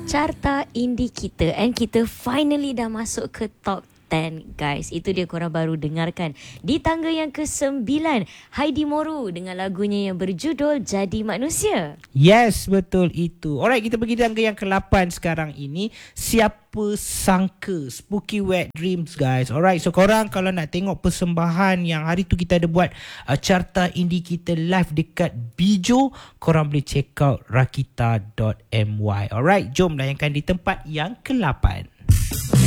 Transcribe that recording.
carta indie kita, and kita finally dah masuk ke top 10, guys. Itu dia, korang baru dengarkan. Di tangga yang ke-9, Heidi Moru dengan lagunya yang berjudul Jadi Manusia. Yes, betul itu. Alright, kita pergi tangga yang ke-8 sekarang ini. Siapa sangka, Spooky Wet Dreams, guys. Alright, so korang kalau nak tengok persembahan yang hari tu kita ada buat carta indie kita live dekat Bijo, korang boleh check out rakita.my. Alright, jom layankan di tempat yang ke-8.